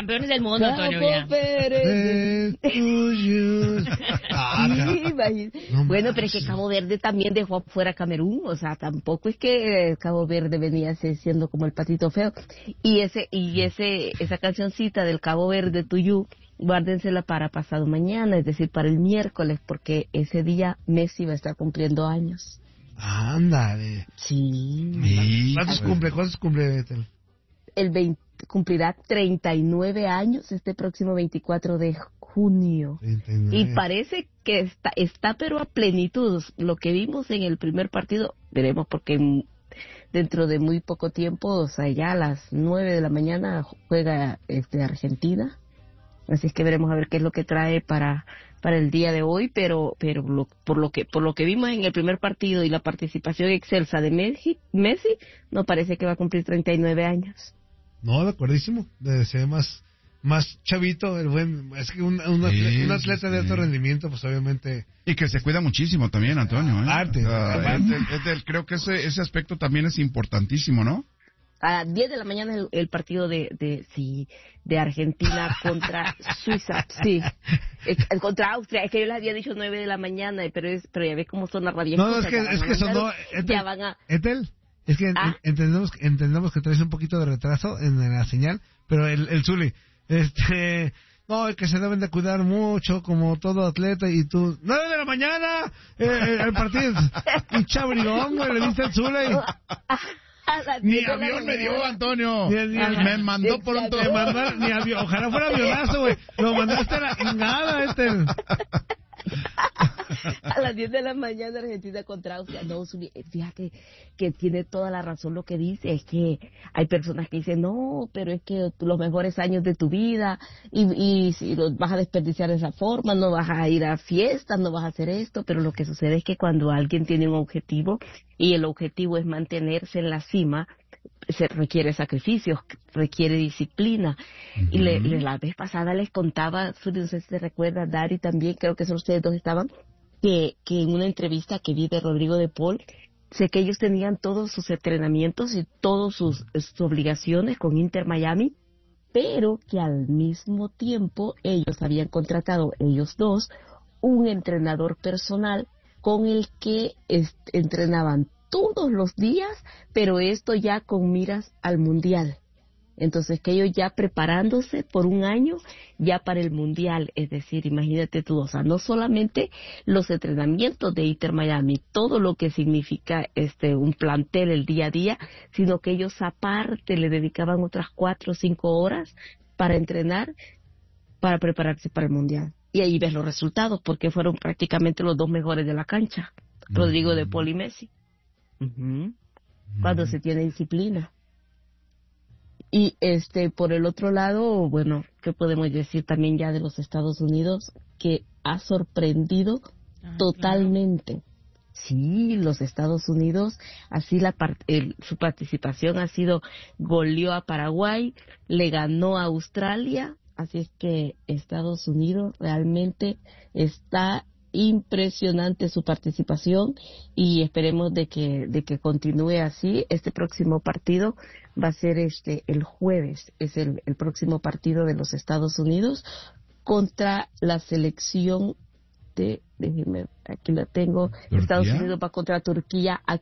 campeones del mundo, Antonio, ya. Bueno, pero es que Cabo Verde también dejó fuera a Camerún, o sea, tampoco es que Cabo Verde venía siendo como el patito feo. Y esa cancioncita del Cabo Verde, Tuyú, guárdensela para pasado mañana, es decir, para el miércoles, porque ese día Messi va a estar cumpliendo años. Ándale. Sí. ¿Cuántos cumple, Betel? Cumplirá 39 años este próximo 24 de junio. 39. Y parece que está pero a plenitud. Lo que vimos en el primer partido, veremos porque dentro de muy poco tiempo, o sea, ya a las 9 de la mañana juega Argentina. Así es que veremos a ver qué es lo que trae para el día de hoy, pero por lo que vimos en el primer partido y la participación excelsa de Messi, no parece que va a cumplir 39 años. No, de acuerdísimo. Se ve más chavito, es que un atleta de alto rendimiento, pues obviamente. Y que se cuida muchísimo también, Antonio. Aparte. Creo que ese aspecto también es importantísimo, ¿no? A las 10 de la mañana el partido de Argentina contra Suiza, sí, contra Austria. Es que yo les había dicho 9 de la mañana, pero ya ves cómo son las radios. No, es que sonó. Etel, es que entendemos que traes un poquito de retraso en la señal, pero el Zuli, no, que se deben de cuidar mucho como todo atleta y tú, 9 de la mañana, el partido, y chabrigón, güey, le diste el Zuli. Ni avión me dio, Antonio. Me mandó por un ni avión. Ojalá fuera avionazo, güey. Lo mandaste a la chingada, A las 10 de la mañana Argentina contra Austria. No, fíjate que tiene toda la razón lo que dice. Es que hay personas que dicen, no, pero es que los mejores años de tu vida y si los vas a desperdiciar de esa forma, no vas a ir a fiestas, no vas a hacer esto. Pero lo que sucede es que cuando alguien tiene un objetivo y el objetivo es mantenerse en la cima, se requiere sacrificios, requiere disciplina. Uh-huh. Y la vez pasada les contaba, no sé si se recuerda, Dari también, creo que son ustedes dos estaban, que en una entrevista que vi de Rodrigo de Paul, sé que ellos tenían todos sus entrenamientos y todas sus obligaciones con Inter Miami, pero que al mismo tiempo ellos habían contratado, ellos dos, un entrenador personal con el que entrenaban todos los días, pero esto ya con miras al Mundial. Entonces, que ellos ya preparándose por un año ya para el Mundial. Es decir, imagínate tú, o sea, no solamente los entrenamientos de Inter Miami, todo lo que significa un plantel el día a día, sino que ellos aparte le dedicaban otras 4 o 5 horas para entrenar, para prepararse para el Mundial. Y ahí ves los resultados, porque fueron prácticamente los dos mejores de la cancha, Rodrigo de Paul y Messi. Uh-huh. Cuando se tiene disciplina. Y por el otro lado, bueno, ¿qué podemos decir también ya de los Estados Unidos? Que ha sorprendido totalmente. Claro. Sí, los Estados Unidos, así su participación ha sido, goleó a Paraguay, le ganó a Australia, así es que Estados Unidos realmente está impresionante su participación y esperemos de que continúe así. Este próximo partido va a ser el jueves, es el próximo partido de los Estados Unidos contra la selección déjeme, aquí la tengo. ¿Turquía? Estados Unidos va contra Turquía